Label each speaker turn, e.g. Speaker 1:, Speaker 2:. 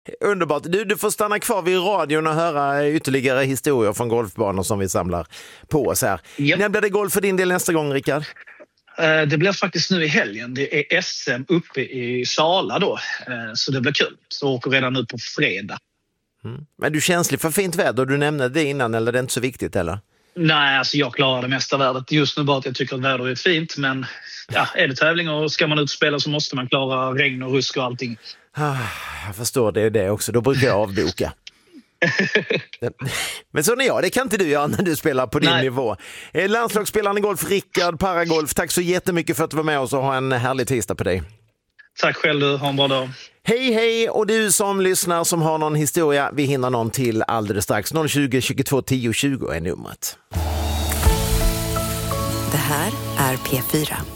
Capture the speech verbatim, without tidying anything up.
Speaker 1: Underbart. Du, du får stanna kvar vid radion och höra ytterligare historier från golfbanor som vi samlar på oss här. Yep. När blir det golf för din del nästa gång, Rickard?
Speaker 2: Det blir faktiskt nu i helgen. Det är S M uppe i Sala då. Så det blir kul. Så jag åker redan nu på fredag.
Speaker 1: Mm. Men du är känslig för fint väder? Du nämnde det innan, eller det är inte så viktigt eller?
Speaker 2: Nej, alltså jag klarar det mesta vädret. Just nu bara att jag tycker att väder är fint. Men ja, är det tävling och ska man ut och spela så måste man klara regn och rusk och allting.
Speaker 1: Jag förstår det, det också. Då brukar jag avboka. Men så är jag, det kan inte du göra när du spelar på din Nej. nivå. Landslagsspelaren i golf, Rickard Paragolf, tack så jättemycket för att du var med oss och ha en härlig tisdag på dig.
Speaker 2: Tack själv, du. Ha en bra dag.
Speaker 1: Hej hej, och du som lyssnar som har någon historia, vi hinner någon till alldeles strax. noll tjugo, tjugotvå, tio, tjugo är numret.
Speaker 3: Det här är P fyra.